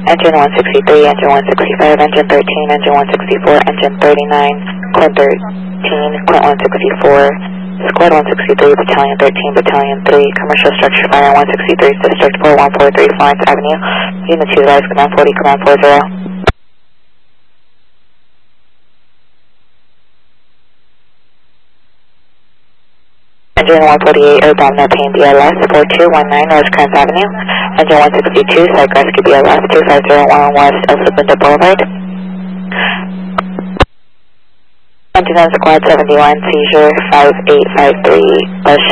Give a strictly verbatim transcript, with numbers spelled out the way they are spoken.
Engine one sixty-three, engine one sixty-five, engine thirteen, engine one sixty-four, engine thirty-nine, Quint thirteen, Quint one sixty-four, Squad one sixty-three, Battalion thirteen, Battalion three, Commercial Structure Fire one sixty-three, District four one four three, Florence Avenue, Unit two, rise, command forty, command four zero. Engine one forty-eight, airbound no pain, B L S, four two one nine, Rosecrans Avenue. Engine one sixty-two, Psych Rescue, B L S, two five zero one West El Segundo Boulevard. Engine on Squad seventy-one, seizure five eight five three, bus